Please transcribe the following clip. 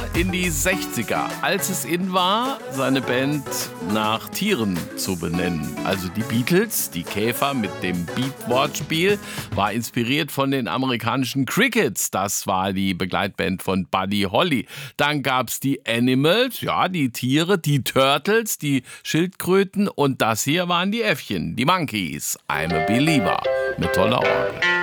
in die 60er, als es in war, seine Band nach Tieren zu benennen. Also die Beatles, die Käfer mit dem Beat-Wortspiel, war inspiriert von den amerikanischen Crickets. Das war die Begleitband von Buddy Holly. Dann gab's die Animals, ja, die Tiere, die Turtles, die Schildkröten und das hier waren die Äffchen, die Monkeys. I'm a Believer mit toller Orgel.